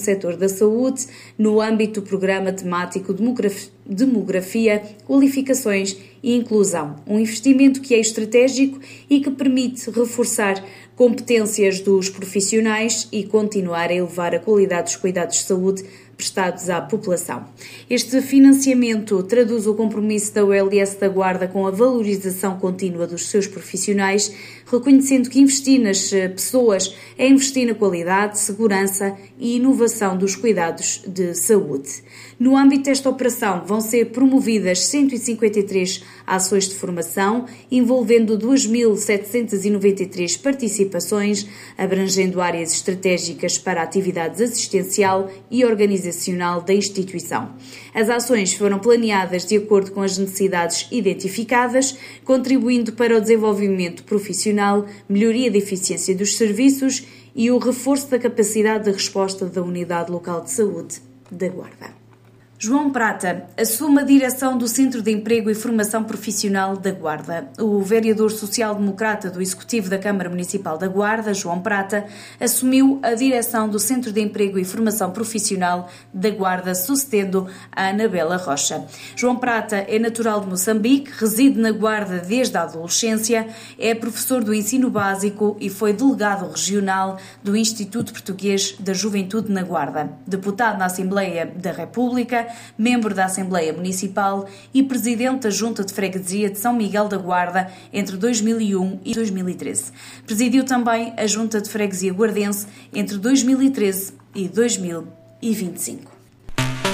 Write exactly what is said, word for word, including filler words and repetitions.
setor da saúde no âmbito do programa temático Demografia, Qualificações e Inclusão, um investimento que é estratégico e que permite reforçar competências dos profissionais e continuar a elevar a qualidade dos cuidados de saúde prestados à população. Este financiamento traduz o compromisso da U L S da Guarda com a valorização contínua dos seus profissionais, reconhecendo que investir nas pessoas é investir na qualidade, segurança e inovação dos cuidados de saúde. No âmbito desta operação vão ser promovidas cento e cinquenta e três ações de formação, envolvendo duas mil setecentas e noventa e três participações, abrangendo áreas estratégicas para atividades assistencial e organizacional da instituição. As ações foram planeadas de acordo com as necessidades identificadas, contribuindo para o desenvolvimento profissional, melhoria da eficiência dos serviços e o reforço da capacidade de resposta da Unidade Local de Saúde da Guarda. João Prata assume a direção do Centro de Emprego e Formação Profissional da Guarda. O vereador social-democrata do Executivo da Câmara Municipal da Guarda, João Prata, assumiu a direção do Centro de Emprego e Formação Profissional da Guarda, sucedendo a Anabela Rocha. João Prata é natural de Moçambique, reside na Guarda desde a adolescência, é professor do ensino básico e foi delegado regional do Instituto Português da Juventude na Guarda. Deputado na Assembleia da República, membro da Assembleia Municipal e presidente da Junta de Freguesia de São Miguel da Guarda entre dois mil e um e dois mil e treze. Presidiu também a Junta de Freguesia Guardense entre dois mil e treze e dois mil e vinte e cinco.